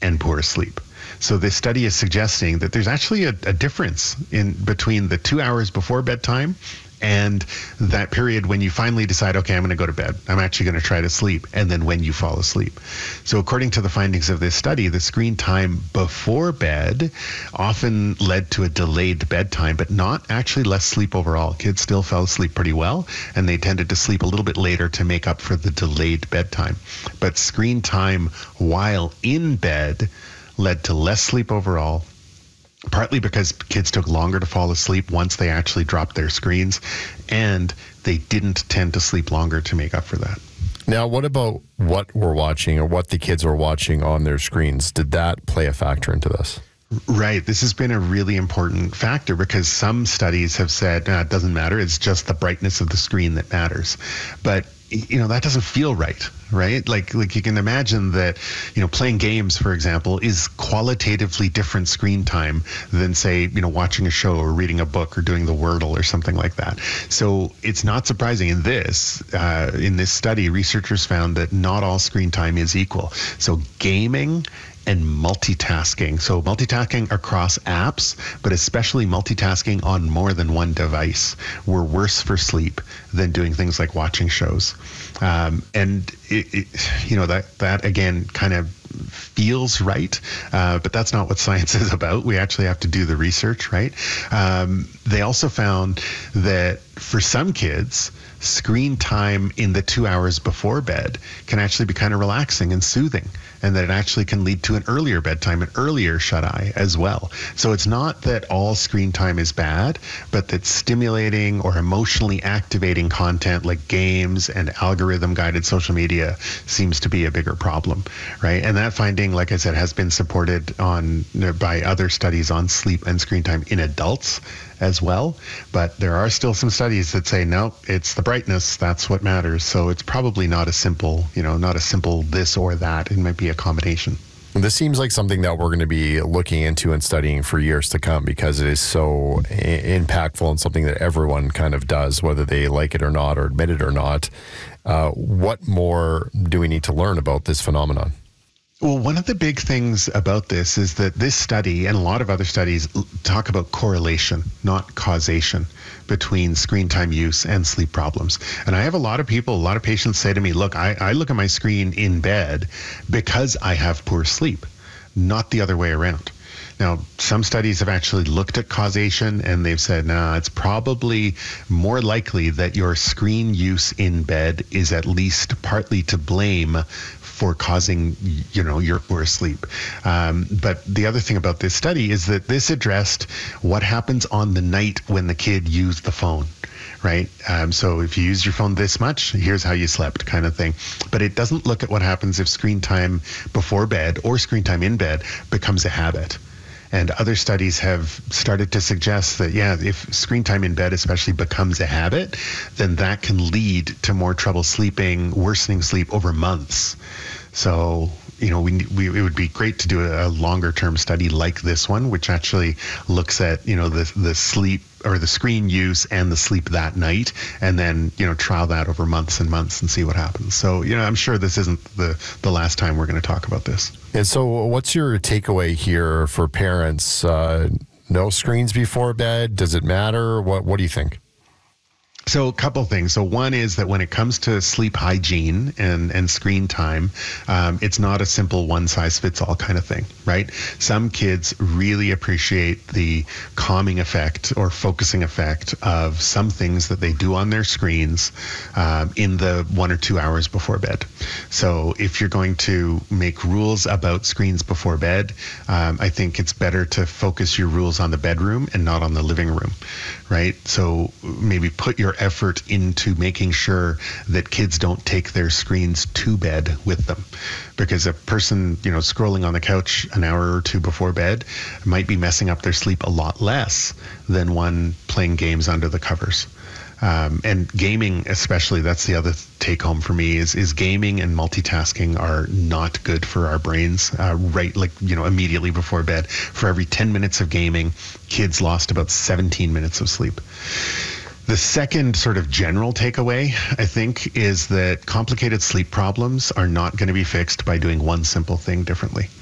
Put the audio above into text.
and poor sleep. So this study is suggesting that there's actually a difference in between the 2 hours before bedtime and that period when you finally decide, okay, I'm going to go to bed. I'm actually going to try to sleep, and then when you fall asleep. So according to the findings of this study, the screen time before bed often led to a delayed bedtime, but not actually less sleep overall. Kids still fell asleep pretty well, and they tended to sleep a little bit later to make up for the delayed bedtime. But screen time while in bed led to less sleep overall, partly because kids took longer to fall asleep once they actually dropped their screens, and they didn't tend to sleep longer to make up for that. Now, what about what we're watching or what the kids are watching on their screens? Did that play a factor into this? Right. This has been a really important factor because some studies have said, it doesn't matter. It's just the brightness of the screen that matters. But that doesn't feel right? Like you can imagine that, playing games, for example, is qualitatively different screen time than, say, watching a show or reading a book or doing the Wordle or something like that. So it's not surprising in this study, researchers found that not all screen time is equal. So gaming and multitasking. So multitasking across apps, but especially multitasking on more than one device, were worse for sleep than doing things like watching shows. And that again kind of feels right, but that's not what science is about. We actually have to do the research, right? They also found that for some kids, screen time in the 2 hours before bed can actually be kind of relaxing and soothing, and that it actually can lead to an earlier bedtime, an earlier shut-eye as well. So it's not that all screen time is bad, but that stimulating or emotionally activating content like games and algorithm-guided social media seems to be a bigger problem, right? And that finding, like I said, has been supported by other studies on sleep and screen time in adults as well. But there are still some studies that say, no, it's the brightness, that's what matters. So it's probably not a simple this or that. It might be a combination. This seems like something that we're going to be looking into and studying for years to come because it is so impactful and something that everyone kind of does, whether they like it or not or admit it or not. What more do we need to learn about this phenomenon? Well, one of the big things about this is that this study and a lot of other studies talk about correlation, not causation, between screen time use and sleep problems. And I have a lot of patients say to me, look, I look at my screen in bed because I have poor sleep, not the other way around. Now, some studies have actually looked at causation and they've said, it's probably more likely that your screen use in bed is at least partly to blame for causing, your poor sleep. But the other thing about this study is that this addressed what happens on the night when the kid used the phone, right? So if you use your phone this much, here's how you slept, kind of thing. But it doesn't look at what happens if screen time before bed or screen time in bed becomes a habit. And other studies have started to suggest that, if screen time in bed especially becomes a habit, then that can lead to more trouble sleeping, worsening sleep over months. So, it would be great to do a longer term study like this one, which actually looks at, the sleep or the screen use and the sleep that night, and then, trial that over months and months and see what happens. So, I'm sure this isn't the last time we're going to talk about this. And so what's your takeaway here for parents? No screens before bed? Does it matter? What do you think? So a couple things. So one is that when it comes to sleep hygiene and screen time, it's not a simple one-size-fits-all kind of thing, right? Some kids really appreciate the calming effect or focusing effect of some things that they do on their screens in the 1 or 2 hours before bed. So if you're going to make rules about screens before bed, I think it's better to focus your rules on the bedroom and not on the living room, right? So maybe put your effort into making sure that kids don't take their screens to bed with them, because a person, scrolling on the couch an hour or two before bed might be messing up their sleep a lot less than one playing games under the covers. And gaming especially, that's the other take home for me is gaming and multitasking are not good for our brains, immediately before bed. For every 10 minutes of gaming, kids lost about 17 minutes of sleep. The second sort of general takeaway, I think, is that complicated sleep problems are not going to be fixed by doing one simple thing differently.